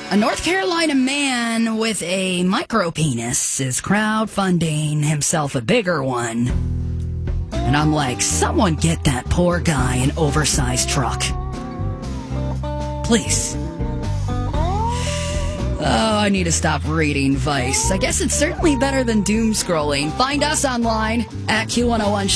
A North Carolina man with a micro penis is crowdfunding himself a bigger one. And I'm like, someone get that poor guy an oversized truck. Please. Oh, I need to stop reading Vice. I guess it's certainly better than doom scrolling. Find us online at Q101